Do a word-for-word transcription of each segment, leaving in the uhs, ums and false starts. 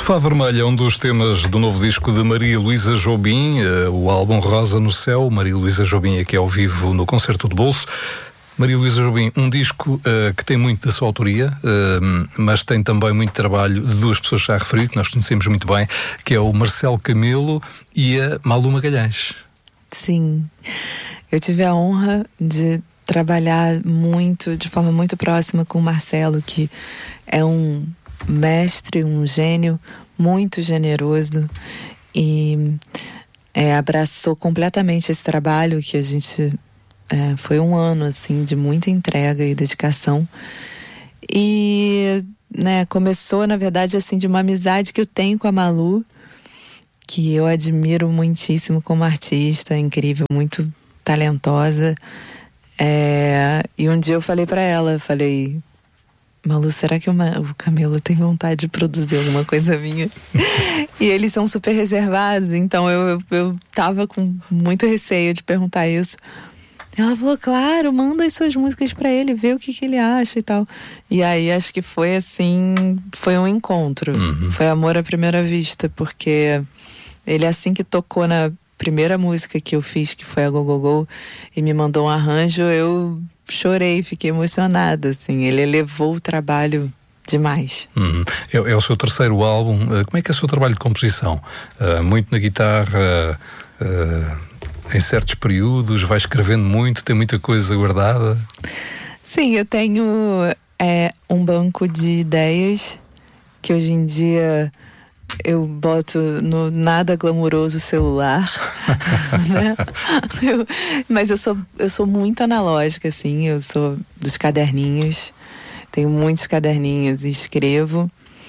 Sofá Vermelho é um dos temas do novo disco de Maria Luísa Jobim, o álbum Rosa no Céu. Maria Luísa Jobim aqui ao vivo no Concerto de Bolso. Maria Luísa Jobim, um disco uh, que tem muito da sua autoria, uh, mas tem também muito trabalho de duas pessoas já referi, que nós conhecemos muito bem, que é o Marcelo Camelo e a Malu Magalhães. Sim, eu tive a honra de trabalhar muito, de forma muito próxima com o Marcelo, que é um mestre, um gênio muito generoso e é, abraçou completamente esse trabalho que a gente é, foi um ano assim de muita entrega e dedicação e né, começou na verdade assim de uma amizade que eu tenho com a Malu, que eu admiro muitíssimo como artista, incrível, muito talentosa. É, e um dia eu falei pra ela, falei: Malu, será que uma, o Camelo tem vontade de produzir alguma coisa minha? E eles são super reservados, então eu, eu, eu tava com muito receio de perguntar isso. Ela falou: claro, manda as suas músicas pra ele, vê o que, que ele acha e tal. E aí acho que foi assim, foi um encontro. Uhum. Foi amor à primeira vista, porque ele assim que tocou na primeira música que eu fiz, que foi a Go Go Go, e me mandou um arranjo, eu chorei, fiquei emocionada, assim. Ele elevou o trabalho demais. Uhum. É, é o seu terceiro álbum. Como é que é o seu trabalho de composição? Uh, muito na guitarra, uh, em certos períodos, vai escrevendo muito, tem muita coisa guardada? Sim, eu tenho é, um banco de ideias que hoje em dia eu boto no nada glamouroso celular, né? eu, mas eu sou, eu sou muito analógica, assim, eu sou dos caderninhos, tenho muitos caderninhos e escrevo.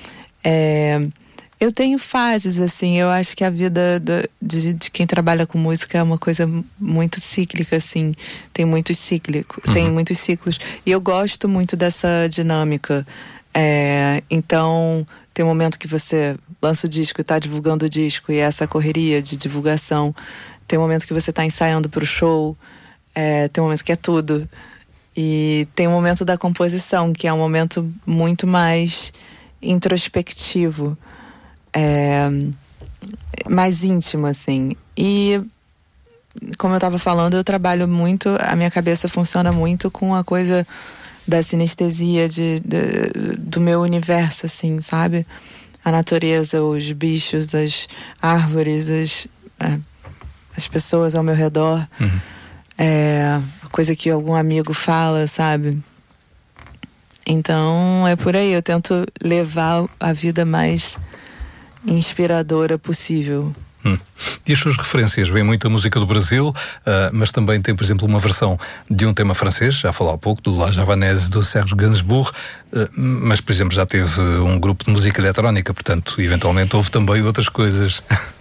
É, eu tenho fases, assim, eu acho que a vida do, de, de quem trabalha com música é uma coisa muito cíclica, assim, tem muitos cíclicos, uhum. tem muitos ciclos, e eu gosto muito dessa dinâmica. É, então tem um momento que você lança o disco e está divulgando o disco, e essa correria de divulgação. Tem um momento que você está ensaiando para o show, é, tem um momento que é tudo. E tem um momento da composição, que é um momento muito mais introspectivo, é, mais íntimo, assim. E como eu estava falando, eu trabalho muito, a minha cabeça funciona muito com a coisa da sinestesia de, de, do meu universo, assim, sabe? A natureza, os bichos, as árvores, as, é, as pessoas ao meu redor. Uhum. É, a coisa que algum amigo fala, sabe? Então, é por aí. Eu tento levar a vida mais inspiradora possível. Hum. E as suas referências? Vem muita música do Brasil, uh, mas também tem, por exemplo, uma versão de um tema francês, já falou há pouco, do La Javanaise, do Serge Gainsbourg, uh, mas, por exemplo, já teve um grupo de música eletrónica, portanto, eventualmente houve também outras coisas.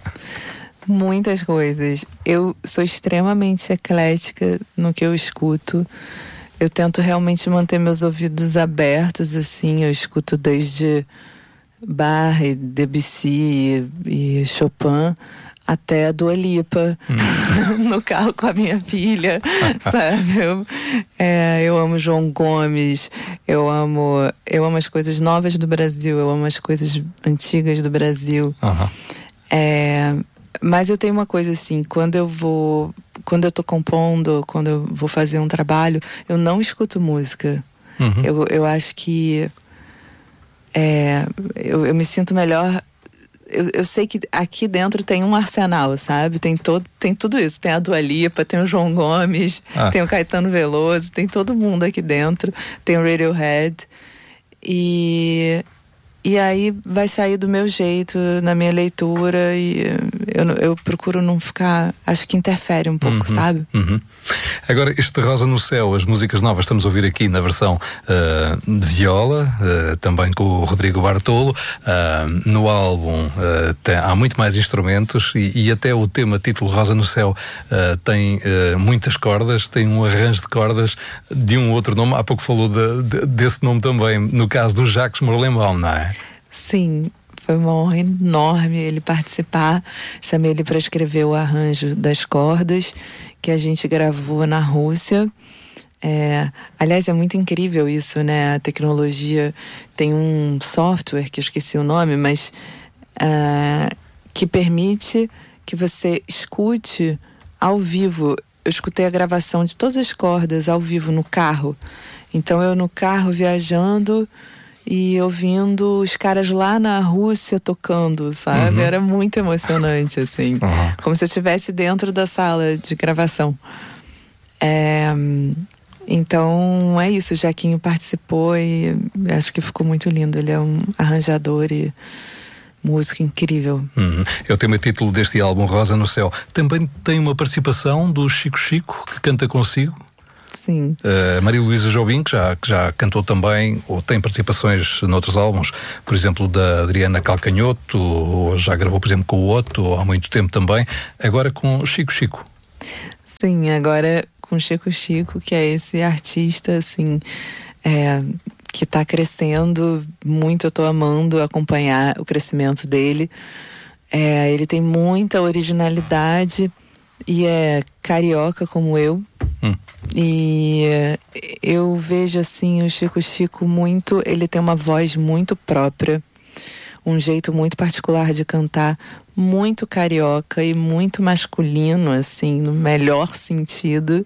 Muitas coisas. Eu sou extremamente eclética no que eu escuto. Eu tento realmente manter meus ouvidos abertos, assim, eu escuto desde Bach, Debussy e, e Chopin até a Dua Lipa hum. no carro com a minha filha, sabe? Eu, é, eu amo João Gomes, eu amo, eu amo as coisas novas do Brasil, eu amo as coisas antigas do Brasil. Uhum. É, mas eu tenho uma coisa assim, quando eu vou, quando eu tô compondo, quando eu vou fazer um trabalho, eu não escuto música. Uhum. Eu, eu acho que É, eu, eu me sinto melhor. Eu, eu sei que aqui dentro tem um arsenal, sabe? Tem, todo, tem tudo isso. Tem a Dua Lipa, tem o João Gomes, ah. tem o Caetano Veloso, tem todo mundo aqui dentro. Tem o Radiohead. E, e aí vai sair do meu jeito, na minha leitura. E eu, eu procuro não ficar... Acho que interfere um pouco, uhum, sabe? Uhum. Agora, este Rosa no Céu, as músicas novas, estamos a ouvir aqui na versão uh, de viola, uh, também com o Rodrigo Bartolo. Uh, no álbum uh, tem, há muito mais instrumentos e, e até o tema título Rosa no Céu uh, tem uh, muitas cordas, tem um arranjo de cordas de um outro nome. Há pouco falou de, de, desse nome também, no caso do Jacques Morlembaum, não é? Sim. Foi uma honra enorme ele participar. Chamei ele para escrever o arranjo das cordas que a gente gravou na Rússia. É, aliás, é muito incrível isso, né? A tecnologia tem um software que eu esqueci o nome, mas uh, que permite que você escute ao vivo. Eu escutei a gravação de todas as cordas ao vivo no carro. Então eu no carro viajando e ouvindo os caras lá na Rússia tocando, sabe? Uhum. Era muito emocionante, assim. Uhum. Como se eu estivesse dentro da sala de gravação. É, então é isso, o Jaquinho participou e acho que ficou muito lindo. Ele é um arranjador e músico incrível. Uhum. É o tema título deste álbum, Rosa no Céu. Também tem uma participação do Chico Chico, que canta consigo. Sim. Uh, Maria Luísa Jobim, que já, que já cantou também, ou tem participações noutros álbuns, por exemplo, da Adriana Calcanhoto, ou já gravou, por exemplo, com o Otto, ou há muito tempo também, agora com Chico Chico. Sim, agora com Chico Chico, que é esse artista, assim, é, que está crescendo muito. Eu tô amando acompanhar o crescimento dele. É, ele tem muita originalidade e é carioca como eu. Hum. E eu vejo assim o Chico Chico muito, ele tem uma voz muito própria, um jeito muito particular de cantar, muito carioca e muito masculino, assim, no melhor sentido.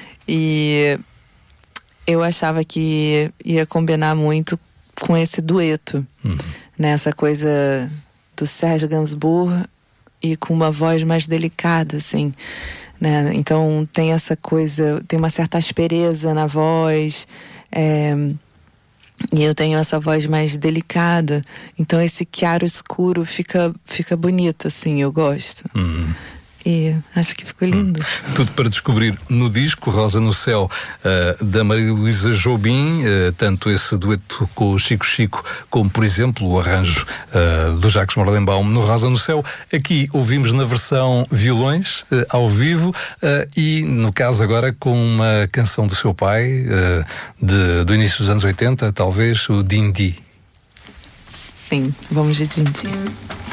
E eu achava que ia combinar muito com esse dueto, hum. né? Essa coisa do Serge Gainsbourg e com uma voz mais delicada, assim, né? Então tem essa coisa, tem uma certa aspereza na voz, é, e eu tenho essa voz mais delicada. Então esse chiaro escuro fica, fica bonito, assim, eu gosto. Hum. E acho que ficou lindo. Hum. Tudo para descobrir no disco Rosa no Céu, uh, da Maria Luísa Jobim, uh, tanto esse dueto com o Chico Chico, como, por exemplo, o arranjo uh, do Jacques Morlenbaum no Rosa no Céu. Aqui ouvimos na versão violões, uh, ao vivo, uh, e no caso agora com uma canção do seu pai, uh, de, do início dos anos oitenta, talvez, o Dindi. Sim, vamos de Dindi.